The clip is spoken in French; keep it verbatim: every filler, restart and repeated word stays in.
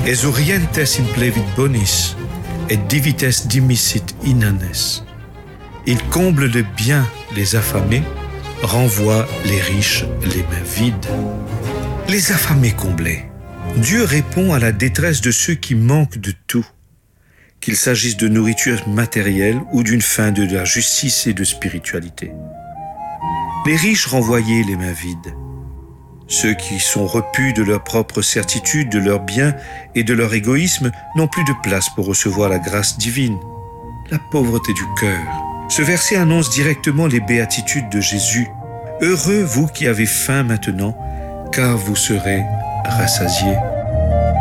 Esurientes implevit bonis, et divites dimissit inanes. Il comble de bien les affamés, renvoie les riches les mains vides. Les affamés comblés. Dieu répond à la détresse de ceux qui manquent de tout, qu'il s'agisse de nourriture matérielle ou d'une faim de la justice et de spiritualité. Les riches renvoyaient les mains vides. Ceux qui sont repus de leur propre certitude, de leurs biens et de leur égoïsme n'ont plus de place pour recevoir la grâce divine. La pauvreté du cœur. Ce verset annonce directement les béatitudes de Jésus. Heureux vous qui avez faim maintenant, car vous serez rassasiés.